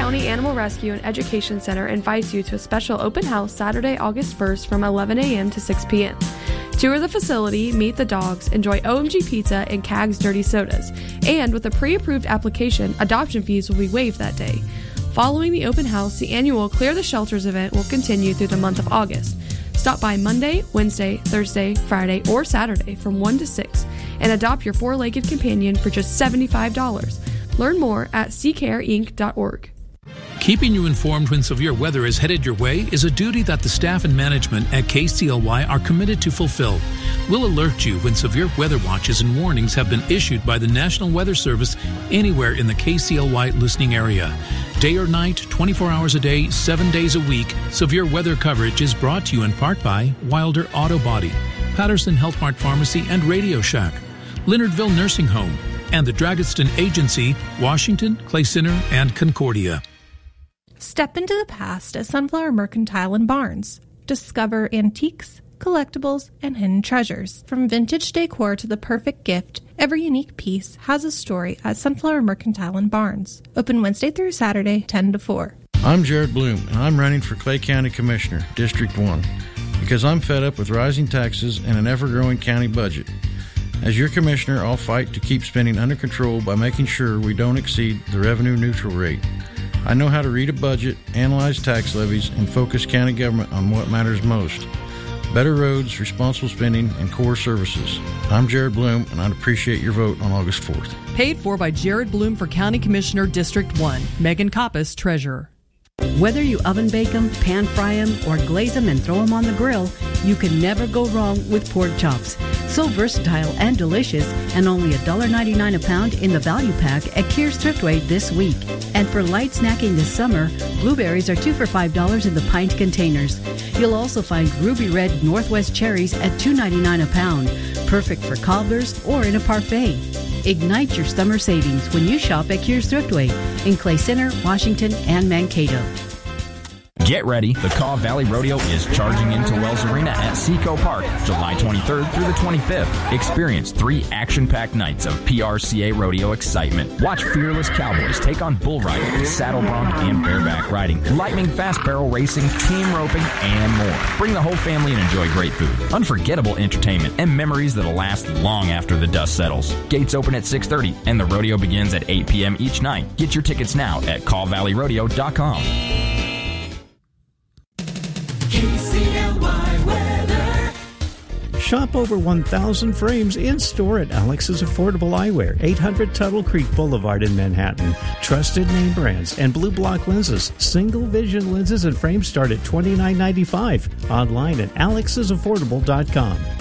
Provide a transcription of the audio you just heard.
County Animal Rescue and Education Center invites you to a special open house Saturday, August 1st from 11 a.m. to 6 p.m. Tour the facility, meet the dogs, enjoy OMG Pizza and CAG's Dirty Sodas. And with a pre-approved application, adoption fees will be waived that day. Following the open house, the annual Clear the Shelters event will continue through the month of August. Stop by Monday, Wednesday, Thursday, Friday, or Saturday from 1 to 6 and adopt your four-legged companion for just $75. Learn more at seacareinc.org. Keeping you informed when severe weather is headed your way is a duty that the staff and management at KCLY are committed to fulfill. We'll alert you when severe weather watches and warnings have been issued by the National Weather Service anywhere in the KCLY listening area. Day or night, 24 hours a day, 7 days a week, severe weather coverage is brought to you in part by Wilder Auto Body, Patterson Health Mart Pharmacy and Radio Shack, Leonardville Nursing Home, and the Dragaston Agency, Washington, Clay Center, and Concordia. Step into the past at Sunflower Mercantile and Barnes. Discover antiques, collectibles, and hidden treasures. From vintage decor to the perfect gift, every unique piece has a story at Sunflower Mercantile and Barnes. Open Wednesday through Saturday, 10 to 4. I'm Jared Bloom, and I'm running for Clay County Commissioner, District 1, because I'm fed up with rising taxes and an ever-growing county budget. As your commissioner, I'll fight to keep spending under control by making sure we don't exceed the revenue neutral rate. I know how to read a budget, analyze tax levies, and focus county government on what matters most. Better roads, responsible spending, and core services. I'm Jared Bloom, and I'd appreciate your vote on August 4th. Paid for by Jared Bloom for County Commissioner District 1. Megan Coppice, Treasurer. Whether you oven bake them, pan fry them, or glaze them and throw them on the grill, you can never go wrong with pork chops. So versatile and delicious, and only $1.99 a pound in the value pack at Kear's Thriftway this week. And for light snacking this summer, blueberries are 2 for $5 in the pint containers. You'll also find ruby red Northwest cherries at $2.99 a pound, perfect for cobblers or in a parfait. Ignite your summer savings when you shop at Kear's Thriftway in Clay Center, Washington, and Mankato. Get ready. The Kaw Valley Rodeo is charging into Wells Arena at Seco Park, July 23rd through the 25th. Experience 3 action-packed nights of PRCA rodeo excitement. Watch fearless cowboys take on bull riding, saddle bronc, and bareback riding, lightning fast barrel racing, team roping, and more. Bring the whole family and enjoy great food, unforgettable entertainment, and memories that'll last long after the dust settles. Gates open at 6:30, and the rodeo begins at 8 p.m. each night. Get your tickets now at CawValleyRodeo.com. KCLY weather. Shop over 1,000 frames in-store at Alex's Affordable Eyewear, 800 Tuttle Creek Boulevard in Manhattan. Trusted name brands and Blue Block lenses. Single vision lenses and frames start at $29.95. Online at alexsaffordable.com.